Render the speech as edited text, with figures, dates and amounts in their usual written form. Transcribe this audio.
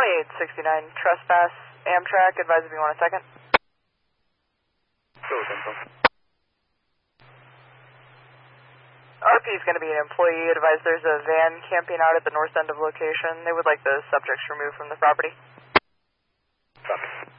2869, trespass, Amtrak, advise if you want a second. RP is going to be an employee, advise there's a van camping out at the north end of location. They would like the subjects removed from the property. Copy.